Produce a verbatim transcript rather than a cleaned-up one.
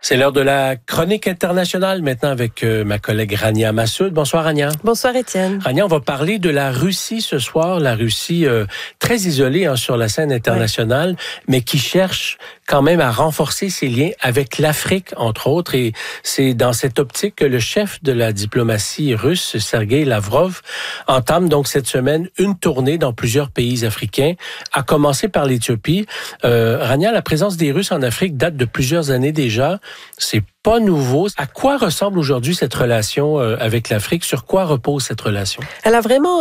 C'est l'heure de la chronique internationale maintenant avec euh, ma collègue Rania Massoud. Bonsoir Rania. Bonsoir Étienne. Rania, on va parler de la Russie ce soir. La Russie euh, très isolée hein, sur la scène internationale, ouais. mais qui cherche quand même à renforcer ses liens avec l'Afrique, entre autres. Et c'est dans cette optique que le chef de la diplomatie russe, Sergueï Lavrov, entame donc cette semaine une tournée dans plusieurs pays africains, à commencer par l'Éthiopie. Euh, Rania, la présence des Russes en Afrique date de plusieurs années déjà. C'est pas nouveau. À quoi ressemble aujourd'hui cette relation avec l'Afrique? Sur quoi repose cette relation? Elle a vraiment